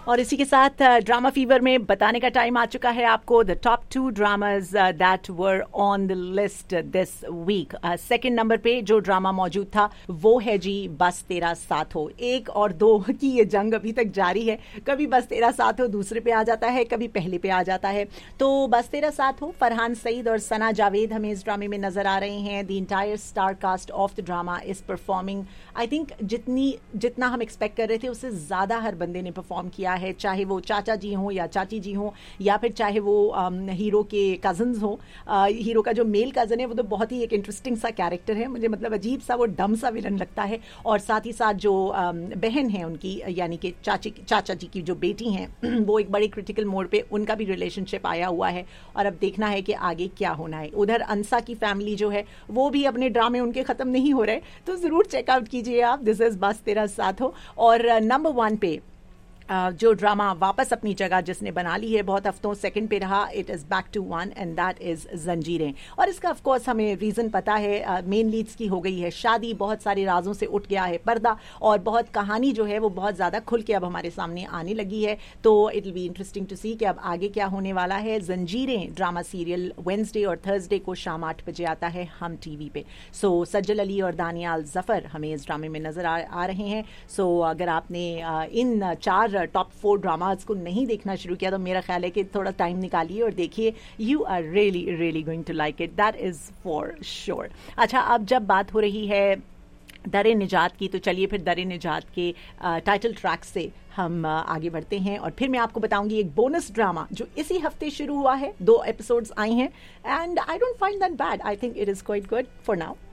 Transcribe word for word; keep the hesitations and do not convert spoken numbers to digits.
और इसी के साथ ड्रामा फीवर में बताने का टाइम आ चुका है आपको the top to dramas that were on the list this week. Second number पे जो ड्रामा मौजूद था वो है जी बस तेरा साथ हो। एक और दो की ये जंग अभी तक जारी है, कभी बस तेरा साथ हो दूसरे पे आ जाता है, कभी पहले पे आ जाता है। तो बस तेरा साथ हो, फरहान सईद और सना जावेद हमें इस ड्रामे में नजर आ रहे हैं। The entire star cast of the drama is performing, I think जितनी जितना हम एक्सपेक्ट कर रहे थे उससे ज्यादा हर बंदे ने परफॉर्म किया है, चाहे वो चाचा जी हों या चाची जी हों या फिर चाहे वो हीरो के कजन्स हों। हीरो का जो मेल कजन है वो तो बहुत ही एक इंटरेस्टिंग सा कैरेक्टर है, मुझे मतलब अजीब सा वो डम सा विलन लगता है। और साथ ही साथ जो बहन है उनकी यानी कि चाची चाचा जी की जो बेटी हैं वो एक बड़े क्रिटिकल मोड पे उनका भी रिलेशनशिप आया हुआ है और अब देखना है कि आगे क्या होना है। उधर अंसा की फैमिली जो है वो भी अपने ड्रामे उनके खत्म नहीं हो रहे, तो जरूर चेकआउट कीजिए आप दिस इज बस तेरा साथ हो। और नंबर वन पे Uh, जो ड्रामा वापस अपनी जगह जिसने बना ली है बहुत हफ्तों सेकंड पे रहा, it is back to one and that is जंजीरें। और इसका ऑफ कोर्स हमें रीज़न पता है, मेन uh, लीड्स की हो गई है शादी, बहुत सारे राजों से उठ गया है पर्दा और बहुत कहानी जो है वो बहुत ज़्यादा खुल के अब हमारे सामने आने लगी है। तो it will be interesting to सी कि अब आगे क्या होने वाला है। जंजीरें ड्रामा सीरियल वेंसडे और थर्सडे को शाम आठ बजे आता है हम टीवी पे। सो so, सज्जल अली और दानियाल जफ़र हमें इस ड्रामे में नज़र आ, आ रहे हैं। सो so, अगर आपने uh, इन चार टॉप फोर ड्रामाज को नहीं देखना शुरू किया तो मेरा ख्याल है कि थोड़ा टाइम निकालिए और देखिए, you are really really going to like it, that is for sure. अच्छा, अब जब बात हो रही है दरे निजात की तो चलिए फिर दरे निजात के टाइटल ट्रैक से हम uh, आगे बढ़ते हैं और फिर मैं आपको बताऊंगी एक बोनस ड्रामा जो इसी हफ्ते शुरू हुआ है, दो एपिसोड्स आई हैं and I don't find that bad, I think it is quite good for now.